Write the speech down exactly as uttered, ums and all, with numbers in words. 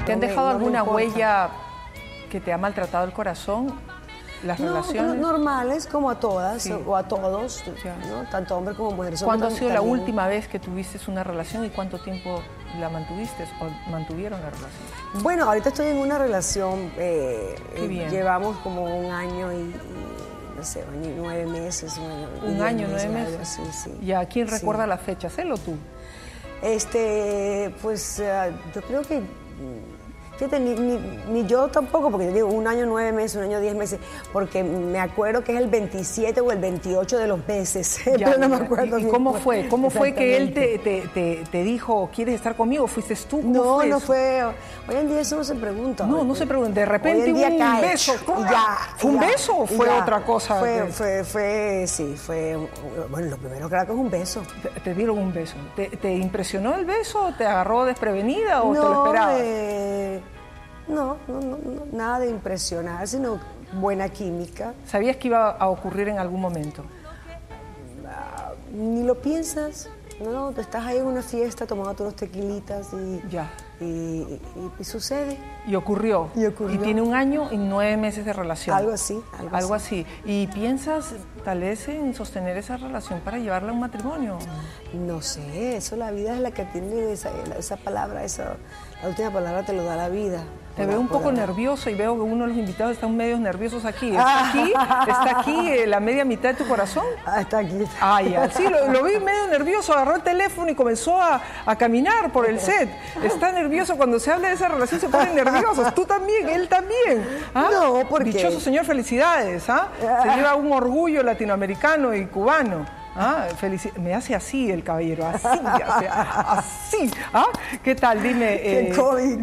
¿Te han No me- dejado no me alguna importa. huella que te ha maltratado el corazón? ¿Las No, relaciones? no- normales, como a todas Sí. o a todos, Ya. ¿no? Tanto hombres como mujeres. ¿Cuándo ha Hombres sido la también. última vez que tuviste una relación y cuánto tiempo la mantuviste o mantuvieron la relación? Bueno, ahorita estoy en una relación, eh, Qué eh, bien. llevamos como un año y, y, no sé, año y nueve meses. Un año, y Un diez año, nueve algo meses. así, sí. ¿Y a quién Sí. recuerda las fechas? ¿Él o tú? Este, pues eh, yo creo que, mm, fíjate, ni, ni, ni yo tampoco, porque yo digo un año, nueve meses, un año, diez meses, porque me acuerdo que es el veintisiete o el veintiocho de los meses, Ya, pero no me ya. acuerdo ¿Y bien cómo cuál. fue? ¿Cómo fue que él te, Exactamente. te, te, te dijo, ¿quieres estar conmigo? ¿Fuiste tú? ¿Cómo No, fue no eso? fue. Hoy en día eso no se pregunta. No, no se pregunta. De repente Hoy en día un cae. beso. Y ya, ¿Fue un ya, beso o y fue ya. otra cosa? Fue, que- fue, fue, sí, fue. Bueno, lo primero claro que es un beso. Te, te dieron un beso. ¿Te, te impresionó el beso? ¿Te agarró desprevenida o te lo No, esperabas? eh, no, no, no, no, nada de impresionar, sino buena química. ¿Sabías que iba a ocurrir en algún momento? Ni lo piensas, no, no, tú estás ahí en una fiesta tomándote unos tequilitas y, Ya. y, y- y sucede. Y ocurrió. Y ocurrió. tiene un año y nueve meses de relación. Algo así, algo Algo así. ¿Y piensas tal vez en sostener esa relación para llevarla a un matrimonio? No sé, eso la vida es la que tiene esa, esa palabra, esa, la última palabra te lo da la vida. Te Por veo la- un por poco la- nervioso y veo que uno de los invitados están medios nerviosos aquí. ¿Está aquí? ¿Está aquí eh, la media mitad de tu corazón? Ah, está aquí. Ah, ya. Sí, lo, lo vi medio nervioso, agarró el teléfono y comenzó a, a caminar por el set. Está nervioso, cuando se habla de esa relación se ponen nerviosos. Tú también, él también. ¿Ah? No, ¿por qué? Dichoso señor, felicidades. ¿Ah? Se lleva un orgullo latinoamericano y cubano. Ah, felici- me hace así el caballero, así, hace, así. ¿Ah? ¿Qué tal? Dime. Qué cómico.